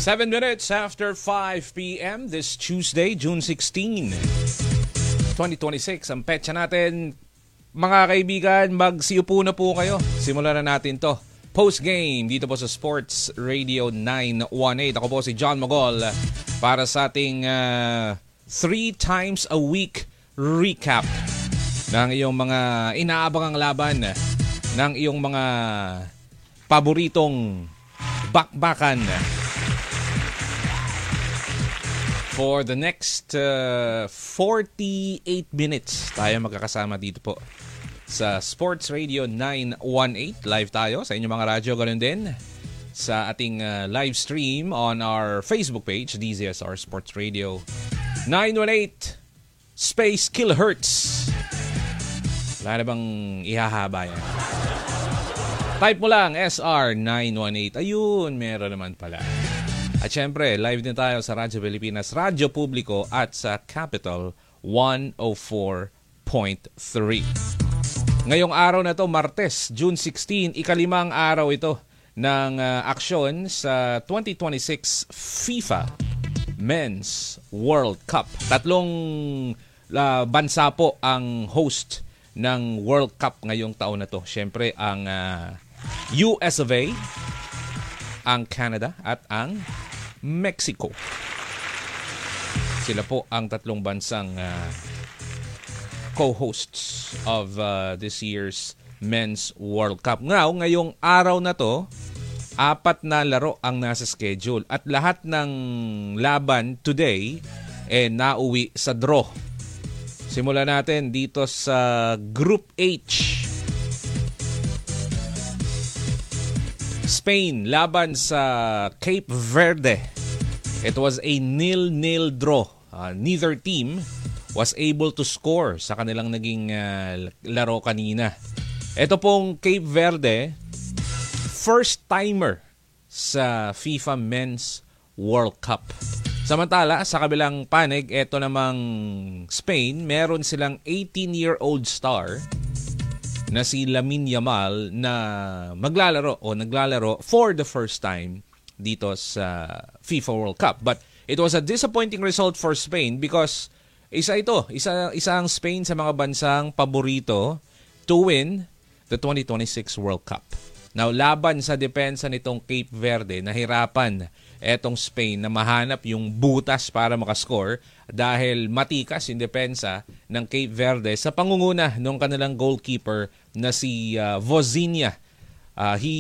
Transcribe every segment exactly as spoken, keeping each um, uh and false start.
Seven minutes after five p.m. this Tuesday, June sixteenth, twenty twenty-six. Ang petsa natin, mga kaibigan, magsiupo na po kayo. Simulan na natin to. Post-game dito po sa Sports Radio nine eighteen. Ako po si John Mogol para sa ating uh, three times a week recap ng iyong mga inaabangang laban, ng iyong mga paboritong bakbakan. For the next uh, forty-eight minutes, tayo magkakasama dito po sa Sports Radio nine eighteen. Live tayo sa inyong mga radyo, ganun din sa ating uh, live stream on our Facebook page, D Z S R Sports Radio nine eighteen Space Kilohertz. Wala na bang ihahaba yan? Type mo lang S R nine eighteen. Ayun, meron naman pala. At syempre, live din tayo sa Radyo Pilipinas, Radyo Publiko at sa Capital one oh four point three. Ngayong araw na to, Martes, June sixteenth, ikalimang araw ito ng uh, aksyon sa twenty twenty-six FIFA Men's World Cup. Tatlong uh, bansa po ang host ng World Cup ngayong taon na to. Syempre, ang uh, U S of A, ang Canada at ang Mexico. Sila po ang tatlong bansang uh, co-hosts of uh, this year's Men's World Cup. Ngaw, ngayong araw na to, apat na laro ang nasa schedule at lahat ng laban today eh nauwi sa draw. Simulan natin dito sa Group H. Spain laban sa Cape Verde. It was a nil-nil draw. Uh, neither team was able to score sa kanilang naging uh, laro kanina. Ito pong Cape Verde, first timer sa FIFA Men's World Cup. Samantala, sa kabilang panig, ito namang Spain, meron silang eighteen-year-old star na si Lamine Yamal na maglalaro o naglalaro for the first time dito sa FIFA World Cup. But it was a disappointing result for Spain because isa ito, isa, isa ang Spain sa mga bansang paborito to win the twenty twenty-six World Cup. Now, laban sa depensa nitong Cape Verde, nahirapan etong Spain na mahanap yung butas para makascore dahil matikas yung depensa ng Cape Verde sa pangunguna ng kanilang goalkeeper na si uh, Vozinha. Uh, he,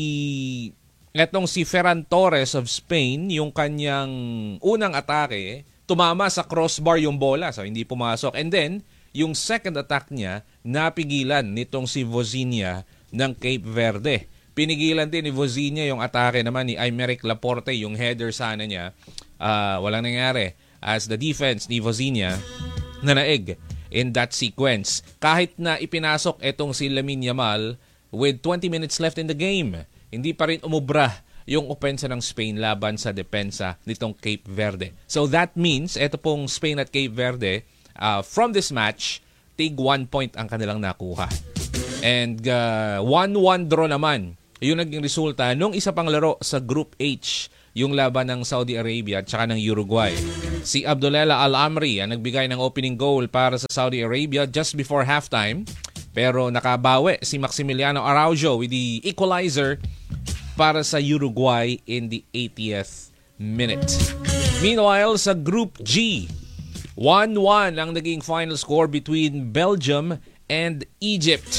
etong si Ferran Torres of Spain, yung kanyang unang atake, tumama sa crossbar yung bola, so hindi pumasok. And then, yung second attack niya, napigilan nitong si Vozinha ng Cape Verde. Pinigilan din ni Vozinha yung atake naman ni Aymeric Laporte, yung header sana niya. Uh, walang nangyari as the defense ni Vozinha nanaig in that sequence. Kahit na ipinasok etong si Lamine Yamal with twenty minutes left in the game, hindi pa rin umubra yung opensa ng Spain laban sa depensa nitong Cape Verde. So that means, eto pong Spain at Cape Verde, uh, from this match, tig one point ang kanilang nakuha. And uh, one one draw naman yung naging resulta nung isa pang laro sa Group H, yung laban ng Saudi Arabia at saka ng Uruguay. Si Abdullah Al-Amri ang nagbigay ng opening goal para sa Saudi Arabia just before halftime. Pero nakabawi si Maximiliano Araujo with the equalizer para sa Uruguay in the eightieth minute. Meanwhile, sa Group G, one one ang naging final score between Belgium and Egypt.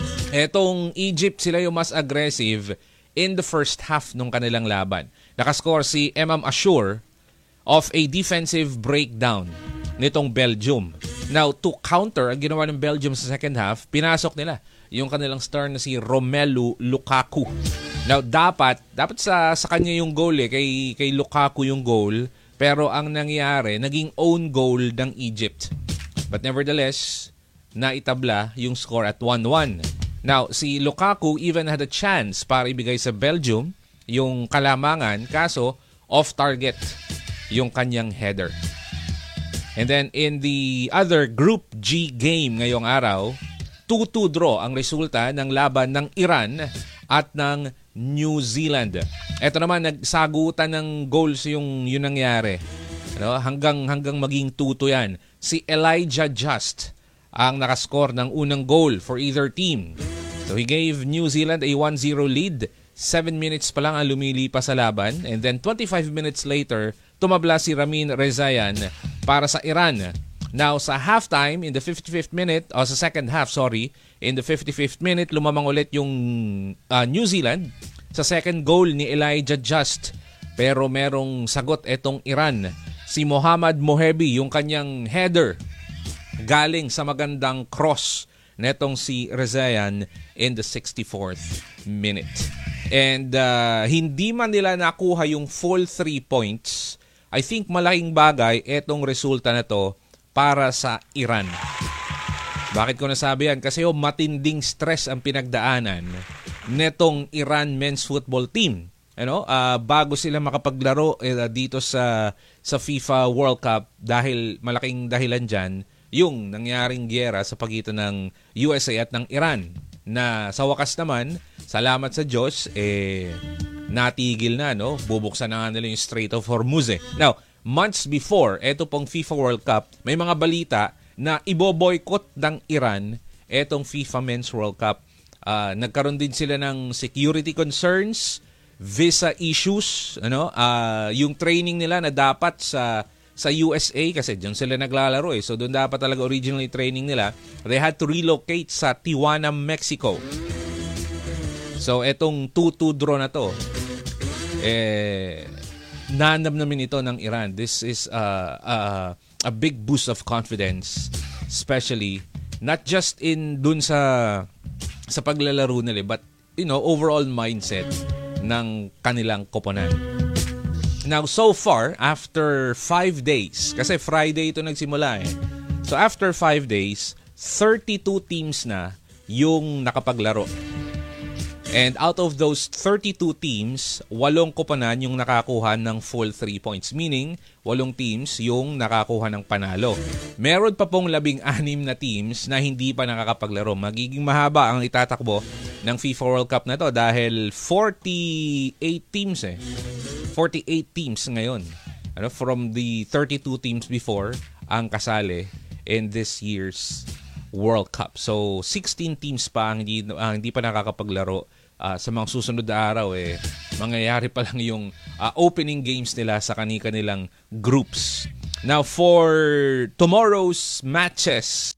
Etong Egypt, sila yung mas aggressive in the first half nung kanilang laban. Nakascore si Emam Ashur of a defensive breakdown nitong Belgium. Now, to counter ang ginawa ng Belgium sa second half, pinasok nila yung kanilang star na si Romelu Lukaku. Now, dapat, dapat sa, sa kanya yung goal eh, kay, kay Lukaku yung goal, pero ang nangyari, naging own goal ng Egypt. But nevertheless, naitabla yung score at one one. Now, si Lukaku even had a chance para ibigay sa Belgium yung kalamangan, kaso off-target yung kanyang header. And then in the other Group G game ngayong araw, two two draw ang resulta ng laban ng Iran at ng New Zealand. Ito naman, nagsagutan ng goals yung yun nangyari. Ano, hanggang hanggang maging two two yan. Si Elijah Just ang nakascore ng unang goal for either team. So he gave New Zealand a one zero lead. seven minutes pa lang ang lumilipas sa laban. And then twenty-five minutes later, tumabla si Ramin Rezayan para sa Iran. Now, sa halftime, in the fifty-fifth minute, o sa second half, sorry, in the fifty-fifth minute, lumamang ulit yung uh, New Zealand sa second goal ni Elijah Just. Pero merong sagot etong Iran. Si Mohammad Mohebi, yung kanyang header, galing sa magandang cross netong si Rezayan in the sixty-fourth minute. And uh, hindi man nila nakuha yung full three points, I think malaking bagay etong resulta na to para sa Iran. Bakit ko nasabi yan? Kasi yung matinding stress ang pinagdaanan netong Iran men's football team. Ano, uh, bago sila makapaglaro eh, dito sa sa FIFA World Cup, dahil malaking dahilan diyan yung nangyaring giyera sa pagitan ng U S A at ng Iran, na sa wakas naman, salamat sa Diyos, eh natigil na, no? Bubuksan na nga nila yung Strait of Hormuz. Eh. Now, months before eto pong FIFA World Cup, may mga balita na iboboycott ng Iran etong FIFA Men's World Cup. Uh, nagkaroon din sila ng security concerns, visa issues, ano, uh, yung training nila na dapat sa sa U S A, kasi diyan sila naglalaro eh. So doon dapat talaga originally training nila. They had to relocate sa Tijuana, Mexico. So etong two two draw na to, eh nanamnamin ito ng Iran. This is uh, uh, a big boost of confidence, especially not just in dun sa sa paglalaro nila, but you know, overall mindset ng kanilang koponan. Now, so far, after five days, kasi Friday ito nagsimula eh. So, after five days, thirty-two teams na yung nakapaglaro. And out of those thirty-two teams, walong koponan yung nakakuha ng full three points. Meaning, walong teams yung nakakuha ng panalo. Meron pa pong labing-anim na teams na hindi pa nakakapaglaro. Magiging mahaba ang itatakbo ng FIFA World Cup na to dahil forty-eight teams eh. forty-eight teams ngayon. Ano, from the thirty-two teams before ang kasali in this year's World Cup. So, sixteen teams pa ang hindi, uh, hindi pa nakakapaglaro. Uh, sa mga susunod na araw, eh, mangyayari pa lang yung uh, opening games nila sa kani-kanilang groups. Now, for tomorrow's matches,